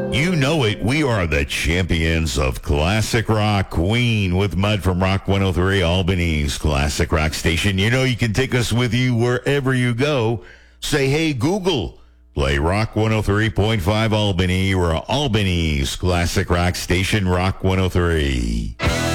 You know it. We are the champions of classic rock. Queen with Mud from Rock 103, Albany's classic rock station. You know you can take us with you wherever you go. Say, hey, Google, play Rock 103.5 Albany. We're Albany's classic rock station, Rock 103.